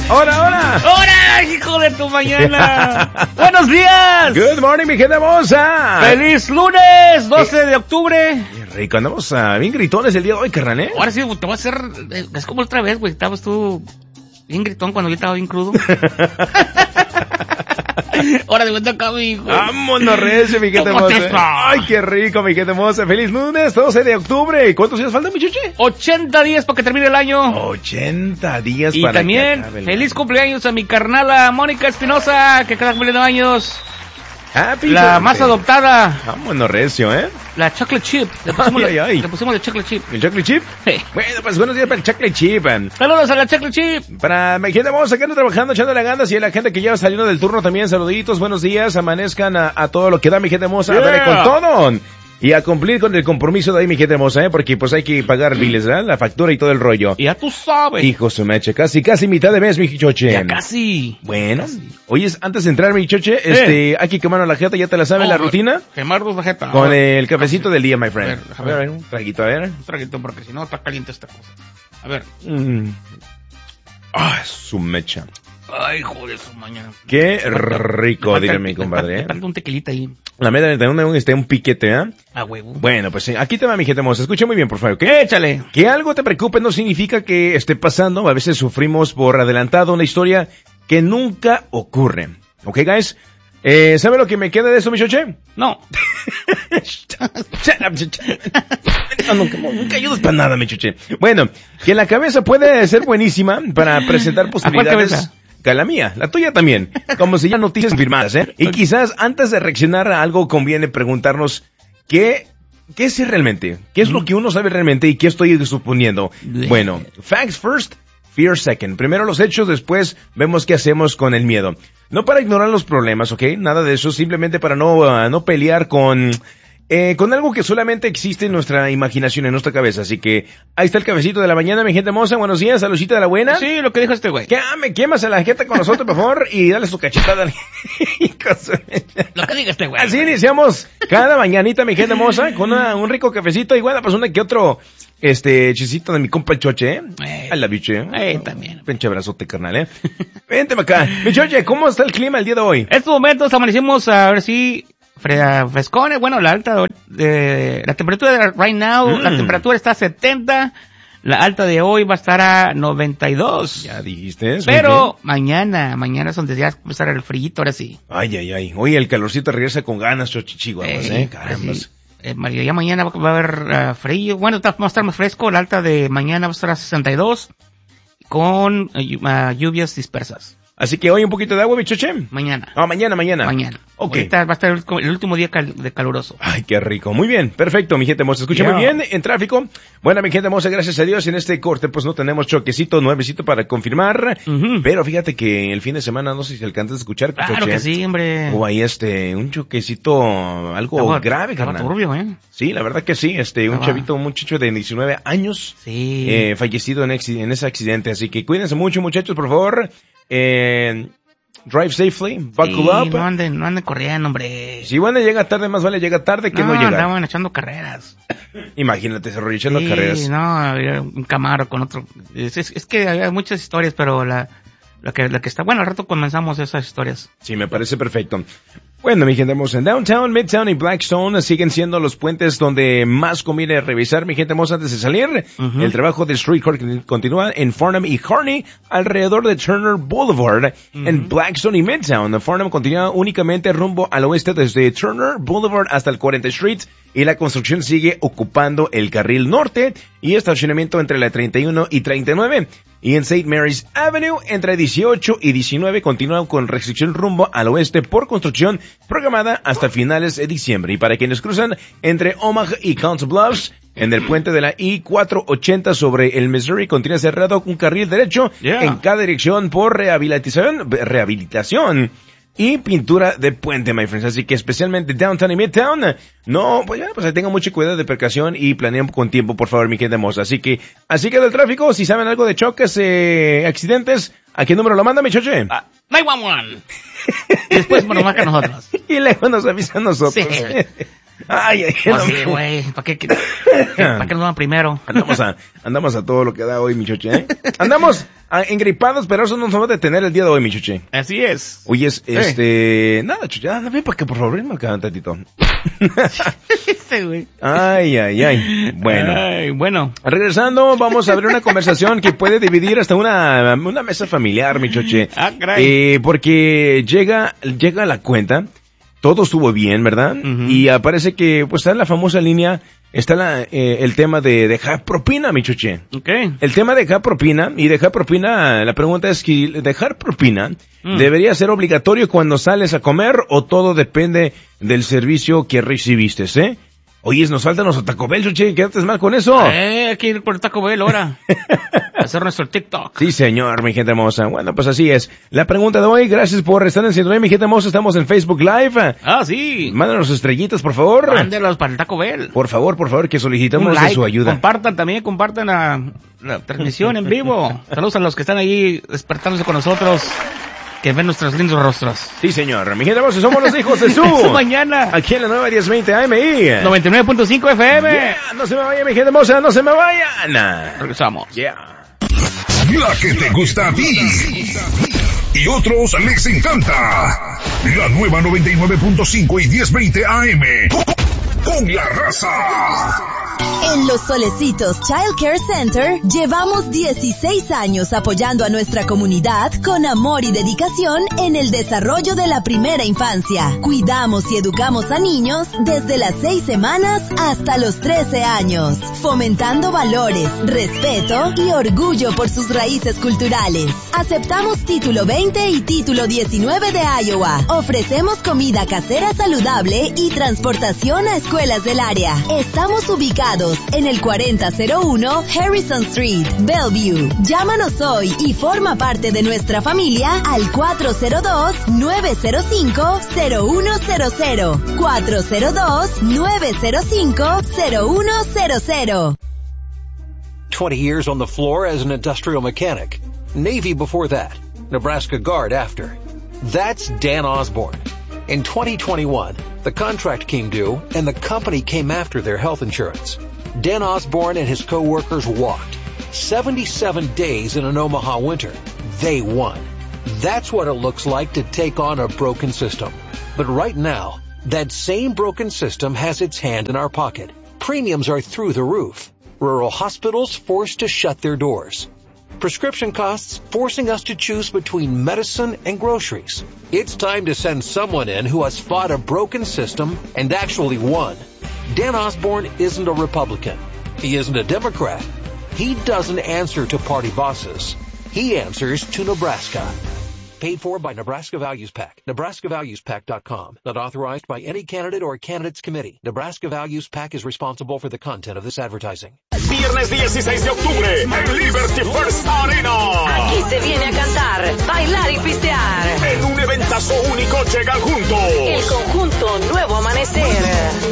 ¡Hora, hijo de tu mañana! ¡Buenos días! Good morning, mi gente hermosa. ¡Feliz lunes, 12 de octubre! Qué rico, andamos bien gritones el día de hoy, carnal, ¿eh? Ahora sí, te voy a hacer... Es como otra vez, güey. Estabas tú bien gritón cuando yo estaba bien crudo. Ahora de vuelta acá, mi hijo. Vámonos, recio, mi gente hermosa. Ay, qué rico, mi gente hermosa. Feliz lunes, 12 de octubre. ¿Cuántos días faltan, mi chuche? 80 días para que termine el año. 80 días y para también, que acabe el feliz año. cumpleaños a mi carnala Mónica Espinosa, que cada cumpliendo años. Happy La birthday. más adoptada. Vámonos, recio, ¿eh? La chocolate chip. Le pusimos de chocolate chip. ¿El chocolate chip? Sí. Bueno, pues buenos días para el chocolate chip. Saludos a la chocolate chip. Para mi gente hermosa que anda trabajando, echándole ganas, y a la gente que ya va saliendo del turno también, saluditos, buenos días, amanezcan a todo lo que da mi gente hermosa, a darle con todo. Y a cumplir con el compromiso de ahí, mi gente hermosa, porque pues hay que pagar biles, ¿verdad? La factura y todo el rollo. Ya tú sabes. Hijo su meche, casi mitad de mes, mi choche. Ya casi. Bueno, oye, antes de entrar, mi choche, hay que quemarnos la jeta, ya te la sabes, la rutina. Quemarnos la jeta. Con el cafecito del día, my friend. A ver, un traguito, a ver. Un traguito, porque si no está caliente esta cosa. A ver. Su mecha. Ay, joder, su mañana. Qué rico, diré mi compadre, Falta un tequilita ahí. La meta de un piquete, ¿eh? A huevo. Bueno, pues aquí te va, mi gente hermosa. Escucha muy bien, por favor, ¿ok? Échale. Que algo te preocupe no significa que esté pasando. A veces sufrimos por adelantado una historia que nunca ocurre. ¿Ok, guys? ¿Sabe lo que me queda de eso, mi choche? No. Nunca ayudas para nada, mi choche. Bueno, que la cabeza puede ser buenísima para presentar posibilidades. cabeza? Que la mía, la tuya también. Como si ya noticias confirmadas, ¿eh? Y quizás antes de reaccionar a algo conviene preguntarnos ¿qué es realmente? ¿Qué es lo que uno sabe realmente y qué estoy suponiendo? Bueno, facts first, fear second. Primero los hechos, después vemos qué hacemos con el miedo. No para ignorar los problemas, ¿ok? Nada de eso, simplemente para no pelear con algo que solamente existe en nuestra imaginación, en nuestra cabeza. Así que ahí está el cafecito de la mañana, mi gente hermosa. Buenos días, saludcita de la buena. Sí, lo que dijo este güey. Me quemas a la jeta con nosotros, por favor, y dale su cachetada. Lo que diga este güey. Así iniciamos cada mañanita, mi gente hermosa, con un rico cafecito. Igual, pues una que otro, chisito de mi compa el Choche, ¿eh? A la biche, También. Pinche abrazote, carnal, ¿eh? Vente para acá. Mi Choche, ¿cómo está el clima el día de hoy? En estos momentos amanecimos a ver si frescones. Bueno, la temperatura de right now, la temperatura está a 70. La alta de hoy va a estar a 92. Ya dijiste. Pero mañana es donde ya va a empezar el frío, ahora sí. Ay. Oye, el calorcito regresa con ganas, Chochichihuahuas, caramba. Sí. Mario, ya mañana va a haber frío. Bueno, va a estar más fresco. La alta de mañana va a estar a 62 con lluvias dispersas. Así que hoy un poquito de agua, mi Choche. Mañana. Mañana. Ok. Ahorita va a estar el último día de caluroso. Ay, qué rico. Muy bien. Perfecto, mi gente hermosa. Escucha muy bien en tráfico. Bueno, mi gente hermosa, gracias a Dios. En este corte, pues no tenemos choquecito nuevecito para confirmar. Pero fíjate que el fin de semana, no sé si alcanzas a escuchar. Claro Choche, que sí, hombre. O ahí un choquecito, algo grave, carnal. Turbio, Sí, la verdad que sí. Un muchacho de 19 años. Sí. Fallecido en ese accidente. Así que cuídense mucho, muchachos, por favor. Drive safely, buckle up. No anden corriendo, hombre. Si bueno llega tarde, más vale llega tarde que no llegar. Andaban echando carreras. Imagínate, se echando carreras. No, había un Camaro con otro. Es que hay muchas historias, pero la que está, bueno, al rato comenzamos esas historias. Sí, me parece perfecto. Bueno, mi gente hermosa, en Downtown, Midtown y Blackstone siguen siendo los puentes donde más conviene revisar, mi gente hermosa, antes de salir. El trabajo de streetcar continúa en Farnham y Harney, alrededor de Turner Boulevard, en Blackstone y Midtown. Farnham continúa únicamente rumbo al oeste desde Turner Boulevard hasta el 40th Street, y la construcción sigue ocupando el carril norte y estacionamiento entre la 31 y 39. Y en St. Mary's Avenue, entre 18 y 19, continúan con restricción rumbo al oeste por construcción programada hasta finales de diciembre. Y para quienes cruzan entre Omaha y Council Bluffs, en el puente de la I-480 sobre el Missouri, continúa cerrado un carril derecho en cada dirección por rehabilitación y pintura de puente, my friends. Así que especialmente Downtown y Midtown, pues tengan mucho cuidado de precaución y planeen con tiempo, por favor, mi gente hermosa. Así que del tráfico, si saben algo de choques, accidentes, ¿a qué número lo manda, mi choche? 911. Después nos marca a nosotros. Y luego nos avisa a nosotros. Sí. Ay, Sí, güey. ¿Para qué nos van primero? Andamos a todo lo que da hoy, mi choche, ¿eh? Andamos engripados, pero eso no nos va a detener el día de hoy, mi choche. Así es. Oye, nada, choche, ven para que por favor, ven acá un tantito. Ay. Bueno. Regresando, vamos a ver una conversación que puede dividir hasta una mesa familiar, mi choche. Porque llega a la cuenta, todo estuvo bien, ¿verdad? Uh-huh. Y aparece que, pues, está en la famosa línea, está el tema de dejar propina, mi choche. Okay. El tema de dejar propina, la pregunta es que dejar propina debería ser obligatorio cuando sales a comer o todo depende del servicio que recibiste, ¿eh? Oye, nos falta nuestro Taco Bell, choche, quédate mal con eso. Hay que ir por Taco Bell ahora. Hacer nuestro TikTok. Sí, señor, mi gente hermosa. Bueno, pues así es. La pregunta de hoy, gracias por estar en sintonía, mi gente hermosa. Estamos en Facebook Live. Sí. Mándanos estrellitas, por favor. Mándelos para el Taco Bell. Por favor, que solicitamos de su ayuda. Compartan la transmisión en vivo. Saludos a los que están ahí despertándose con nosotros. Que ven nuestros lindos rostros. Sí, señor. Mi gente hermosa, somos los hijos de su mañana. Aquí en la nueva 1020 AMI. 99.5 FM. Yeah. No se me vayan, mi gente hermosa, no se me vayan. Regresamos. La que te gusta a ti y otros les encanta. La nueva 99.5 y 1020 AM. Con la raza. En Los Solecitos Child Care Center llevamos 16 años apoyando a nuestra comunidad con amor y dedicación en el desarrollo de la primera infancia. Cuidamos y educamos a niños desde las 6 semanas hasta los 13 años, fomentando valores, respeto y orgullo por sus raíces culturales. Aceptamos título 20 y título 19 de Iowa. Ofrecemos comida casera saludable y transportación a escuelas del área. Estamos ubicados en el 4001 Harrison Street, Bellevue. Llámanos hoy y forma parte de nuestra familia al 402-905-0100. 402-905-0100. 20 years on the floor as an industrial mechanic. Navy before that. Nebraska Guard after. That's Dan Osborne. In 2021, the contract came due and the company came after their health insurance. Dan Osborne and his co-workers walked 77 days in an Omaha winter. They won. That's what it looks like to take on a broken system. But right now, that same broken system has its hand in our pocket. Premiums are through the roof. Rural hospitals forced to shut their doors. Prescription costs forcing us to choose between medicine and groceries. It's time to send someone in who has fought a broken system and actually won. Dan Osborne isn't a Republican. He isn't a Democrat. He doesn't answer to party bosses. He answers to Nebraska. Paid for by Nebraska Values PAC. NebraskaValuesPAC.com. Not authorized by any candidate or candidates committee. Nebraska Values PAC is responsible for the content of this advertising. Viernes 16 de octubre en Liberty First Arena. Aquí se viene a cantar, bailar y pistear. En un eventazo único llegan juntos. El conjunto Nuevo Amanecer.